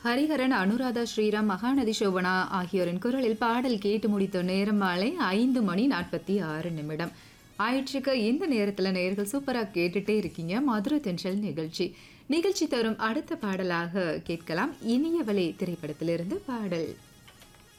ஹரிஹரன், அனுராதா ஸ்ரீராம், மகாநதி சோபனா ஆகியோரின் குரலில் பாடல் கேட்டு முடித்த நேரம் மாலை 5:46 ஆயிற்றுக்கு. இந்த நேரத்தில் நேயர்கள் சூப்பராக கேட்டுட்டே இருக்கீங்க மதுரை தென்றல் நிகழ்ச்சி தரும் அடுத்த பாடலாக கேட்கலாம். இனியவளே திரைப்படத்திலிருந்து பாடல்.